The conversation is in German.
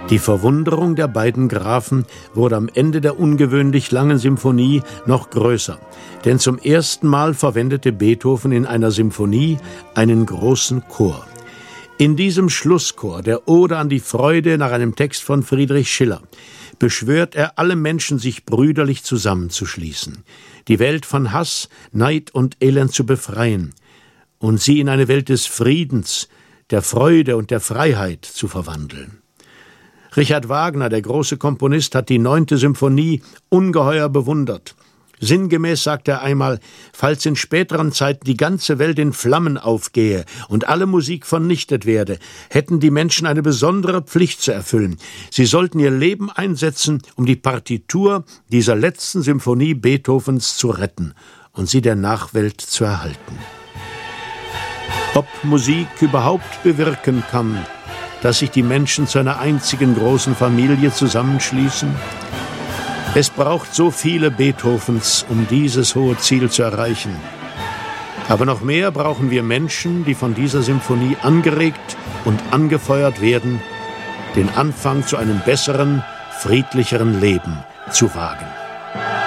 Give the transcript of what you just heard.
Die Verwunderung der beiden Grafen wurde am Ende der ungewöhnlich langen Symphonie noch größer, denn zum ersten Mal verwendete Beethoven in einer Symphonie einen großen Chor. In diesem Schlusschor der Ode an die Freude nach einem Text von Friedrich Schiller beschwört er alle Menschen, sich brüderlich zusammenzuschließen, die Welt von Hass, Neid und Elend zu befreien und sie in eine Welt des Friedens, der Freude und der Freiheit zu verwandeln. Richard Wagner, der große Komponist, hat die 9. Symphonie ungeheuer bewundert. Sinngemäß sagte er einmal, falls in späteren Zeiten die ganze Welt in Flammen aufgehe und alle Musik vernichtet werde, hätten die Menschen eine besondere Pflicht zu erfüllen. Sie sollten ihr Leben einsetzen, um die Partitur dieser letzten Symphonie Beethovens zu retten und sie der Nachwelt zu erhalten. Ob Musik überhaupt bewirken kann, dass sich die Menschen zu einer einzigen großen Familie zusammenschließen? Es braucht so viele Beethovens, um dieses hohe Ziel zu erreichen. Aber noch mehr brauchen wir Menschen, die von dieser Symphonie angeregt und angefeuert werden, den Anfang zu einem besseren, friedlicheren Leben zu wagen.